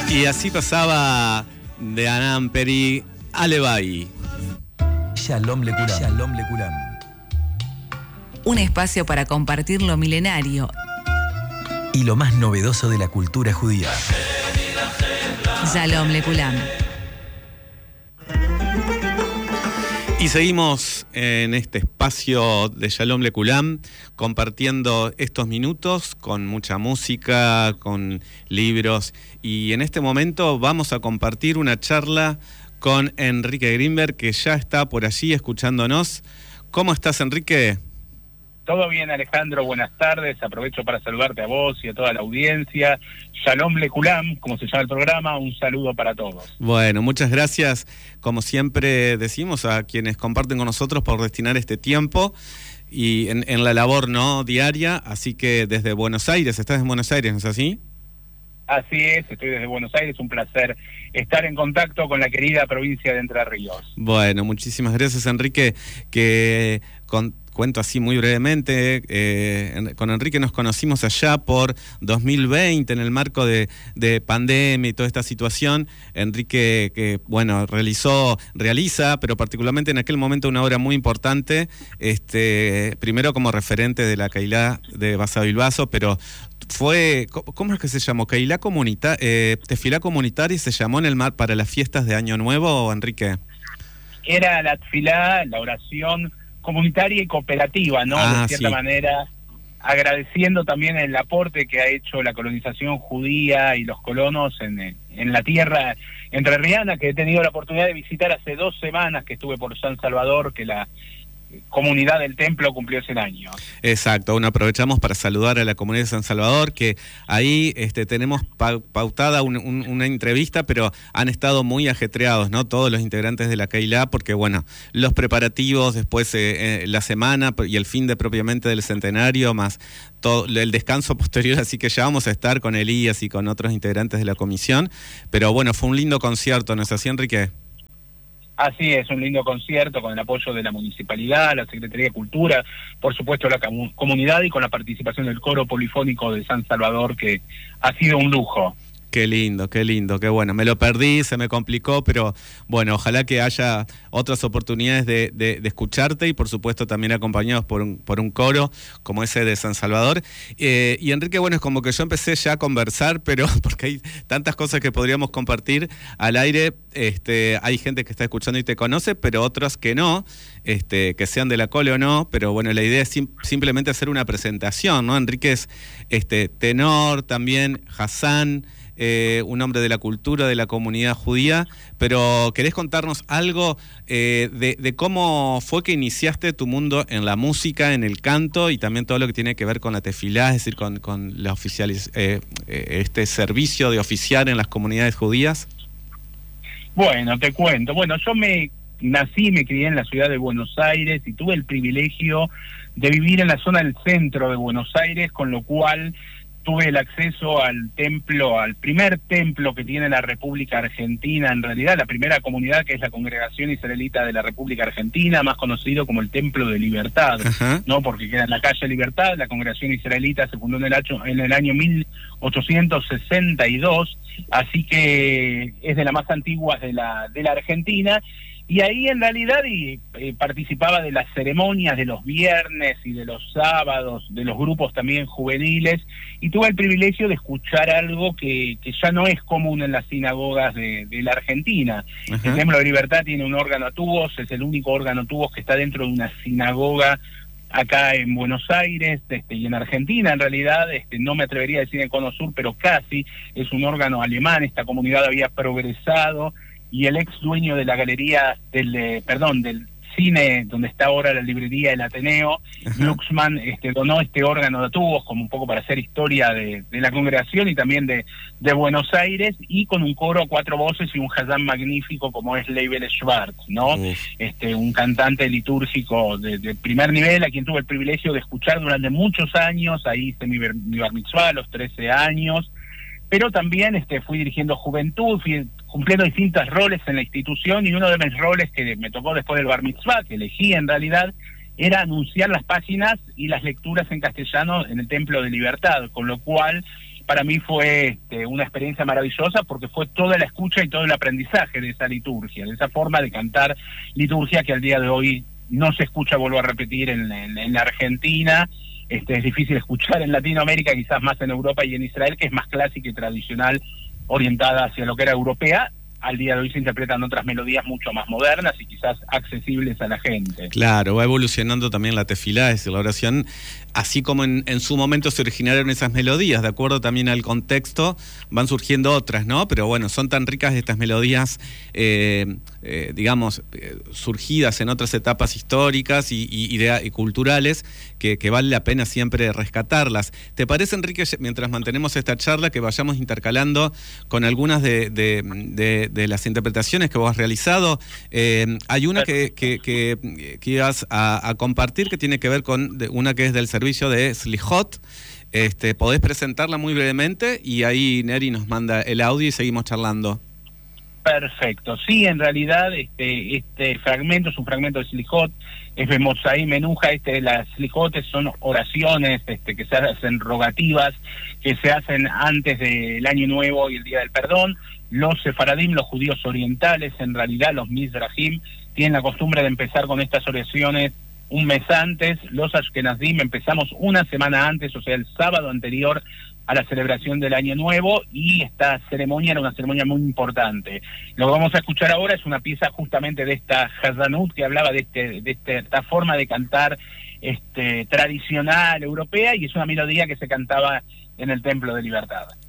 Y así pasaba de Anam Peri Alebai. Shalom Lekulam. Shalom Lekulam. Un espacio para compartir lo milenario Y lo más novedoso de la cultura judía. Shalom Lekulam. Y seguimos en este espacio de Shalom Lekulam, compartiendo estos minutos con mucha música, con libros. Y en este momento vamos a compartir una charla con Enrique Greenberg, que ya está por allí escuchándonos. ¿Cómo estás, Enrique? Todo bien, Alejandro, buenas tardes. Aprovecho para saludarte a vos y a toda la audiencia. Shalom Lekulam, como se llama el programa, un saludo para todos. Bueno, muchas gracias, como siempre decimos, a quienes comparten con nosotros por destinar este tiempo y en la labor no diaria. Así que desde Buenos Aires, estás en Buenos Aires, ¿no es así? Así es, estoy desde Buenos Aires, un placer estar en contacto con la querida provincia de Entre Ríos. Bueno, muchísimas gracias, Enrique, que cuento así muy brevemente, con Enrique nos conocimos allá por 2020 en el marco de pandemia y toda esta situación. Enrique, que bueno, realiza, pero particularmente en aquel momento una obra muy importante, primero como referente de la Kehilá de Basavilbaso, pero fue, ¿cómo es que se llamó? Kehilá Tefilá comunitaria, se llamó en el mar para las fiestas de Año Nuevo, Enrique. Era la tefilá, la oración comunitaria y cooperativa, ¿no? De cierta manera, agradeciendo también el aporte que ha hecho la colonización judía y los colonos en la tierra entrerriana, que he tenido la oportunidad de visitar hace 2 semanas que estuve por San Salvador, que la comunidad del templo cumplió 100 años. Exacto, bueno, aprovechamos para saludar a la comunidad de San Salvador, que ahí tenemos pautada una entrevista, pero han estado muy ajetreados, ¿no? Todos los integrantes de la Kehilá, porque bueno, los preparativos, después la semana y el fin de propiamente del centenario, más todo el descanso posterior, así que ya vamos a estar con Elías y con otros integrantes de la comisión, pero bueno, fue un lindo concierto, ¿no es así, Enrique? Así es, un lindo concierto con el apoyo de la Municipalidad, la Secretaría de Cultura, por supuesto la comunidad y con la participación del coro polifónico de San Salvador, que ha sido un lujo. Qué lindo, qué bueno. Me lo perdí, se me complicó, pero bueno, ojalá que haya otras oportunidades de escucharte y por supuesto también acompañados por un coro como ese de San Salvador. Y Enrique, bueno, es como que yo empecé ya a conversar, pero porque hay tantas cosas que podríamos compartir al aire. Hay gente que está escuchando y te conoce, pero otros que no, que sean de la Cole o no, pero bueno, la idea es simplemente hacer una presentación, ¿no? Enrique es tenor, también Hassan, un hombre de la cultura, de la comunidad judía, pero ¿querés contarnos algo de cómo fue que iniciaste tu mundo en la música, en el canto y también todo lo que tiene que ver con la tefilá, es decir, con la este servicio de oficiar en las comunidades judías? Bueno, te cuento. Bueno, yo nací y me crié en la ciudad de Buenos Aires y tuve el privilegio de vivir en la zona del centro de Buenos Aires, con lo cual tuve el acceso al templo, al primer templo que tiene la República Argentina, en realidad la primera comunidad, que es la Congregación Israelita de la República Argentina, más conocido como el Templo de Libertad, ¿no? Porque queda en la calle Libertad. La Congregación Israelita se fundó en el año 1862, así que es de las más antiguas de la Argentina. Y ahí en realidad participaba de las ceremonias de los viernes y de los sábados, de los grupos también juveniles, y tuve el privilegio de escuchar algo que ya no es común en las sinagogas de la Argentina. El Templo de Libertad tiene un órgano a tubos, es el único órgano a tubos que está dentro de una sinagoga acá en Buenos Aires, y en Argentina en realidad, no me atrevería a decir en Cono Sur, pero casi, es un órgano alemán. Esta comunidad había progresado, y el ex dueño de la galería del cine donde está ahora la librería El Ateneo, Luxman, donó este órgano de tubos como un poco para hacer historia de la congregación y también de Buenos Aires, y con un coro a 4 voces y un Hazán magnífico como es Leibel Schwartz, ¿no? Un cantante litúrgico de primer nivel, a quien tuve el privilegio de escuchar durante muchos años. Ahí hice mi bar mitzvah a los 13 años, pero también fui dirigiendo juventud, fui cumpliendo distintos roles en la institución, y uno de mis roles que me tocó después del bar mitzvah, que elegí en realidad, era anunciar las páginas y las lecturas en castellano en el Templo de Libertad, con lo cual para mí fue una experiencia maravillosa, porque fue toda la escucha y todo el aprendizaje de esa liturgia, de esa forma de cantar liturgia que al día de hoy no se escucha, vuelvo a repetir, en la Argentina. Es difícil escuchar en Latinoamérica, quizás más en Europa y en Israel, que es más clásica y tradicional, orientada hacia lo que era europea. Al día de hoy se interpretan otras melodías mucho más modernas y quizás accesibles a la gente. Claro, va evolucionando también la tefilá, es decir, la oración, así como en su momento se originaron esas melodías, de acuerdo también al contexto, van surgiendo otras, ¿no? Pero bueno, son tan ricas estas melodías, surgidas en otras etapas históricas y culturales, que vale la pena siempre rescatarlas. ¿Te parece, Enrique, mientras mantenemos esta charla, que vayamos intercalando con algunas de las interpretaciones que vos has realizado? Hay una que ibas a compartir, que tiene que ver con una que es del servicio de Slijot. Podés presentarla muy brevemente y ahí Neri nos manda el audio y seguimos charlando. Perfecto. Sí, en realidad este fragmento es un fragmento de Slijot, es de Mozaí Menuja. Las Slijotes son oraciones que se hacen, rogativas, que se hacen antes del Año Nuevo y el Día del Perdón. Los sefaradim, los judíos orientales, en realidad los mizrahim, tienen la costumbre de empezar con estas oraciones un mes antes. Los ashkenazim empezamos una semana antes, o sea, el sábado anterior a la celebración del Año Nuevo, y esta ceremonia era una ceremonia muy importante. Lo que vamos a escuchar ahora es una pieza justamente de esta Hazanut, que hablaba de esta forma de cantar tradicional europea, y es una melodía que se cantaba en el Templo de Libertad.